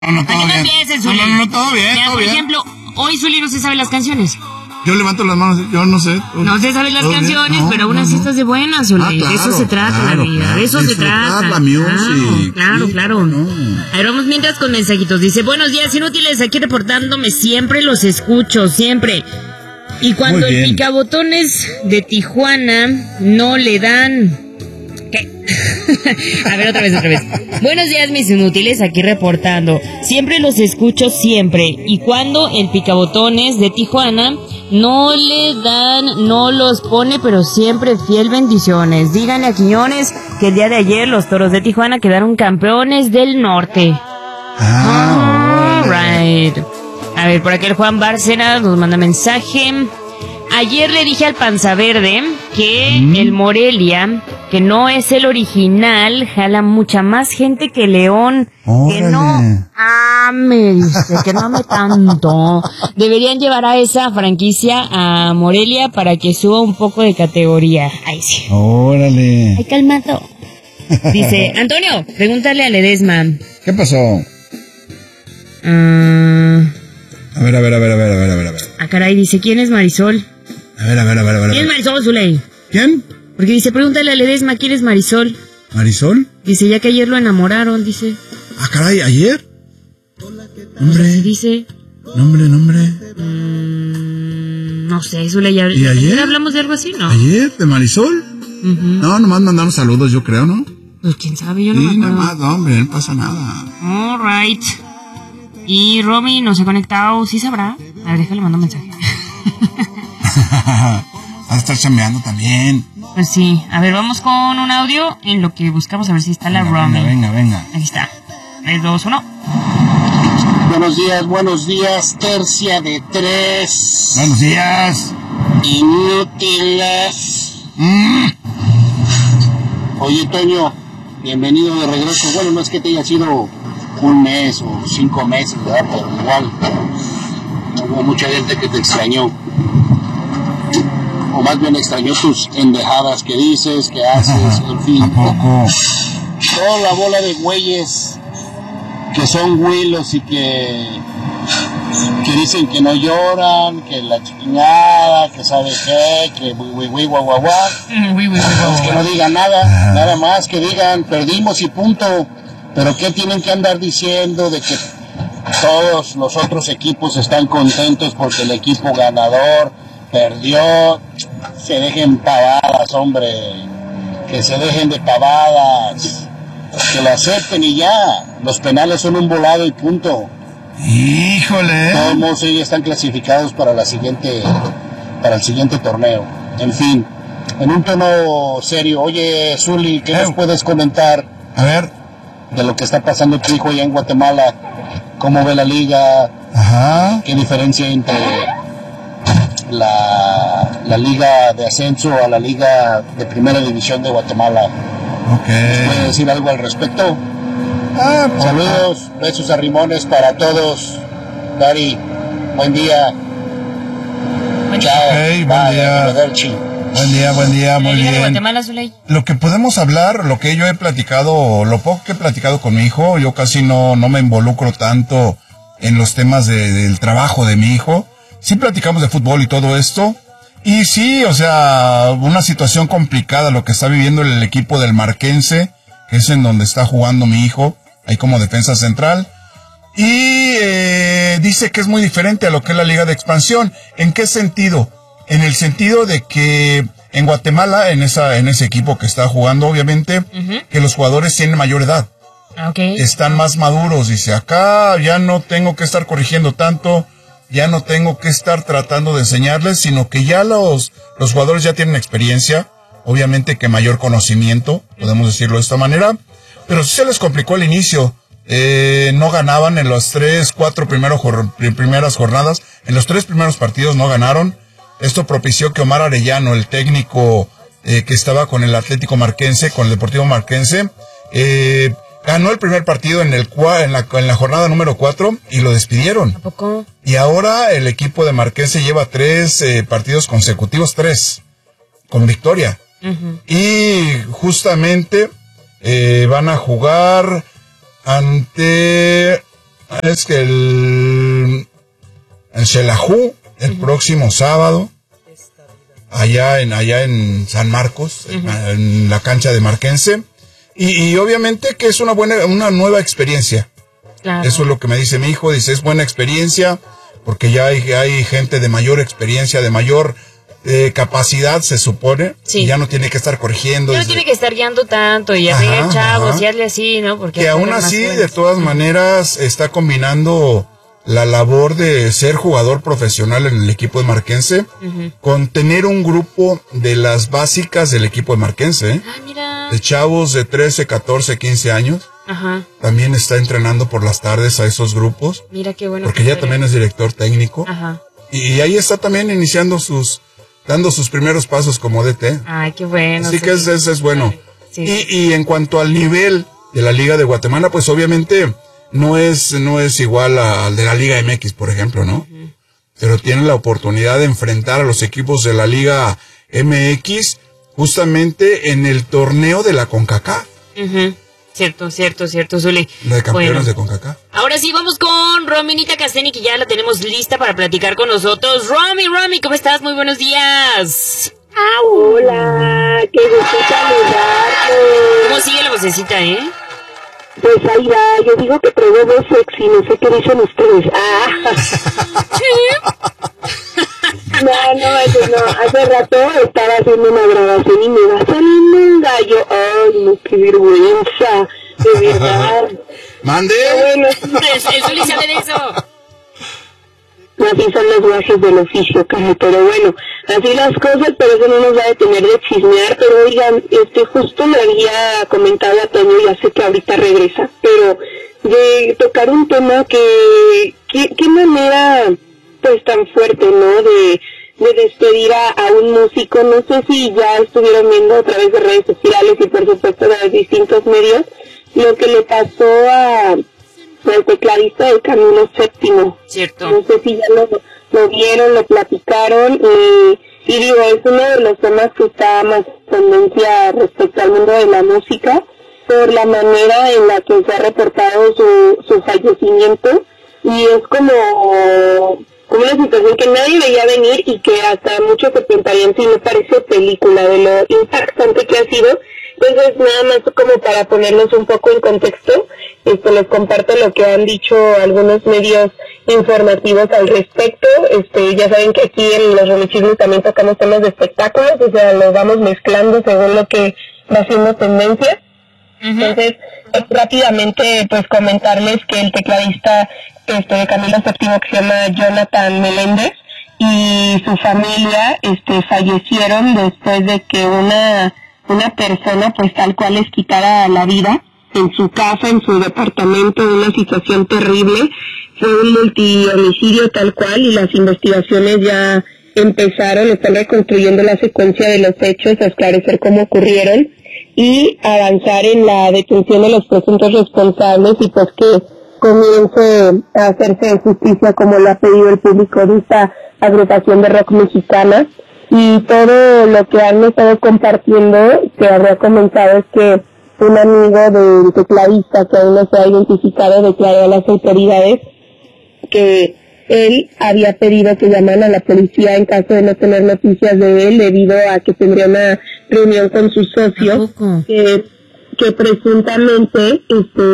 No, todo bien. No, todo bien. Mira, por ejemplo, hoy Zuli no se sabe las canciones. Yo levanto las manos, yo no sé. No se saben las canciones, pero aún así estás de buenas, Zuli. Claro, de eso se trata la vida, de eso se trata. La music. Claro. No. A ver, vamos mientras con mensajitos. Dice, buenos días, inútiles, aquí reportándome, siempre los escucho, siempre. Y cuando el picabotones de Tijuana no le dan... ¿Qué? A ver, otra vez. Buenos días, mis inútiles, aquí reportando. Siempre los escucho, siempre. Y cuando el picabotones de Tijuana no le dan, no los pone, pero siempre fiel, bendiciones. Díganle a Quiñones que el día de ayer los Toros de Tijuana quedaron campeones del norte. Right. A ver, por aquí el Juan Bárcena nos manda mensaje. Ayer le dije al Panza Verde que el Morelia, que no es el original, jala mucha más gente que León. ¡Órale! Que no ame, dice, que no ame tanto. Deberían llevar a esa franquicia a Morelia para que suba un poco de categoría. Ay, sí. ¡Órale! Ay, calmado. Dice, Antonio, pregúntale a Ledesma. ¿Qué pasó? A ver. Ah, caray, dice, ¿quién es Marisol? A ver. ¿Quién es Marisol, Zuley? ¿Quién? Porque dice, pregúntale a Ledesma, ¿quién es Marisol? ¿Marisol? Dice, ya que ayer lo enamoraron, dice. Ah, caray, ¿ayer? Hombre. Pues dice. Nombre. No sé, Zuley. ¿Y ayer? ¿Hablamos de algo así, no? ¿Ayer? ¿De Marisol? No, nomás mandaron saludos, yo creo, ¿no? Pues quién sabe, yo no me acuerdo. Nada más, no, hombre, no pasa nada. All right. Y Romy no se ha conectado, ¿sí sabrá? A ver, déjale, mando un mensaje. Va a estar chambeando también. Pues sí. A ver, vamos con un audio en lo que buscamos a ver si está la Romy. Venga. Aquí está. 3, 2, 1. Buenos días, tercia de 3. Buenos días. Inútiles. Oye, Toño, bienvenido de regreso. Bueno, no es que te haya sido un mes o 5 meses, ¿verdad? Pero igual hubo mucha gente que te extrañó. O más bien extrañó tus endejadas que dices, que haces, en fin. Tampoco. Toda la bola de güeyes que son güilos y que dicen que no lloran, que la chingada, que sabe qué, que guau. Que no digan nada más, que digan perdimos y punto. Pero ¿qué tienen que andar diciendo de que todos los otros equipos están contentos porque el equipo ganador perdió? Se dejen pavadas, hombre, que se dejen de pavadas, que lo acepten y ya. Los penales son un volado y punto. Híjole. Todos ellos están clasificados para el siguiente torneo. En fin, en un tono serio. Oye, Zuli, ¿qué nos puedes comentar? A ver. De lo que está pasando tu hijo allá en Guatemala, cómo ve la liga, qué diferencia entre la liga de ascenso a la liga de primera división de Guatemala. ¿Puede decir algo al respecto? Saludos, besos a Rimones para todos. Dari, buen día. Chao. Okay, buen día, muy bien. Guatemala, Zuley. Lo que podemos hablar, lo que yo he platicado, lo poco que he platicado con mi hijo, yo casi no me involucro tanto en los temas del trabajo de mi hijo. Sí platicamos de fútbol y todo esto. Y sí, o sea, una situación complicada lo que está viviendo el equipo del Marquense, que es en donde está jugando mi hijo, ahí como defensa central. Y dice que es muy diferente a lo que es la Liga de Expansión. ¿En qué sentido? En el sentido de que en Guatemala, en ese equipo que está jugando, obviamente, que los jugadores tienen mayor edad. Están más maduros. Dice, acá ya no tengo que estar corrigiendo tanto, ya no tengo que estar tratando de enseñarles, sino que ya los jugadores ya tienen experiencia, obviamente que mayor conocimiento, podemos decirlo de esta manera, pero sí se les complicó el inicio. No ganaban en las 3-4 primeras jornadas, en los 3 primeros partidos no ganaron. Esto propició que Omar Arellano, el técnico que estaba con el Atlético Marquense, con el Deportivo Marquense, ganó el primer partido en la jornada número 4 y lo despidieron. ¿A poco? Y ahora el equipo de Marquense lleva 3 partidos consecutivos, 3 con victoria. Y justamente van a jugar ante Es que en Xelajú, el próximo sábado, allá en San Marcos, en la cancha de Marquense, y obviamente que es una nueva experiencia. Claro. Eso es lo que me dice mi hijo, dice, es buena experiencia, porque ya hay gente de mayor experiencia, de mayor capacidad, se supone, sí. Ya no tiene que estar corrigiendo. Ya no tiene que estar guiando tanto, y a chavos, y hazle así, ¿no? Porque que aún así, de todas maneras, está combinando la labor de ser jugador profesional en el equipo de Marquense, con tener un grupo de las básicas del equipo de Marquense, mira. De chavos de 13, 14, 15 años. Ajá. También está entrenando por las tardes a esos grupos. Mira qué bueno. Porque ya también es director técnico. Ajá. Y ahí está también dando sus primeros pasos como DT. Ay, qué bueno. Así que es bueno. Sí. Y en cuanto al nivel de la Liga de Guatemala, pues obviamente no es igual al de la Liga MX, por ejemplo, ¿no? Pero tienen la oportunidad de enfrentar a los equipos de la Liga MX justamente en el torneo de la CONCACAF. Cierto, Zuli. La de campeones de CONCACAF. Ahora sí, vamos con Rominita Casteni, que ya la tenemos lista para platicar con nosotros. Romy, ¿cómo estás? Muy buenos días. Hola, qué gusto saludarte. ¿Cómo sigue la vocecita, Pues ahí va, yo digo que traigo voz sexy, no sé qué dicen ustedes. No, hace rato estaba haciendo una grabación y me va saliendo un gallo. Ay, no, qué vergüenza, de verdad. ¡Mande! Bueno, Zuli sabe de eso. Así son los gajes del oficio, caray, pero bueno, así las cosas, pero eso no nos va a detener de chismear. Pero oigan, justo me había comentado a Toño, ya sé que ahorita regresa, pero de tocar un tema qué manera pues tan fuerte, ¿no? De despedir a un músico. No sé si ya estuvieron viendo a través de redes sociales y por supuesto de los distintos medios lo que le pasó al tecladista de Camilo VII. Cierto. No sé si ya lo vieron, lo platicaron, y digo, es uno de los temas que está más tendencia respecto al mundo de la música, por la manera en la que se ha reportado su fallecimiento, y es como una situación que nadie veía venir y que hasta muchos se pensarían si no parece película de lo impactante que ha sido. Entonces, nada más como para ponernos un poco en contexto, les comparto lo que han dicho algunos medios informativos al respecto. Ya saben que aquí en los Romichismos también tocamos temas de espectáculos, o sea, los vamos mezclando según lo que va siendo tendencia. Entonces, rápidamente, pues comentarles que el tecladista de Camilo VII, que se llama Jonathan Meléndez, y su familia fallecieron después de que una persona pues tal cual les quitara la vida en su casa, en su departamento, una situación terrible. Fue un multihomicidio tal cual, y las investigaciones ya están reconstruyendo la secuencia de los hechos, a esclarecer cómo ocurrieron y avanzar en la detención de los presuntos responsables, y pues que comience a hacerse justicia como lo ha pedido el público de esta agrupación de rock mexicana. Y todo lo que han estado compartiendo, que habría comenzado, es que un amigo del tecladista, que aún no se ha identificado, declaró a las autoridades que él había pedido que llamaran a la policía en caso de no tener noticias de él, debido a que tendría una reunión con su socio, que presuntamente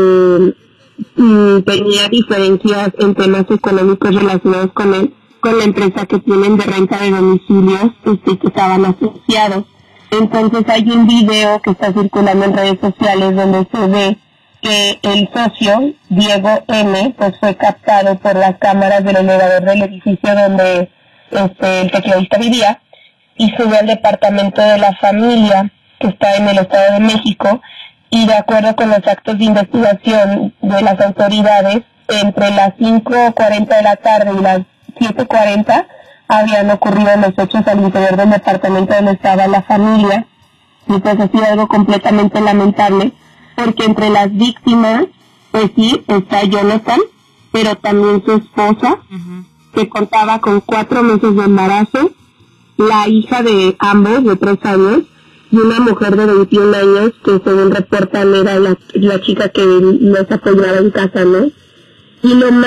tenía diferencias en temas económicos relacionados con él, con la empresa que tienen de renta de domicilios, que estaban asociados. Entonces hay un video que está circulando en redes sociales donde se ve que el socio, Diego M., pues fue captado por las cámaras del elevador del edificio donde el tecladista vivía, y sube al departamento de la familia, que está en el Estado de México, y de acuerdo con los actos de investigación de las autoridades, entre las 5:40 de la tarde y las 7:40 habían ocurrido los hechos al interior del departamento donde estaba la familia. Y pues ha sido algo completamente lamentable, porque entre las víctimas, pues sí, está Jonathan, pero también su esposa, que contaba con 4 meses de embarazo, la hija de ambos, de 3 años, y una mujer de 21 años, que según reportan era la chica que los apoyaba en casa, ¿no? y lo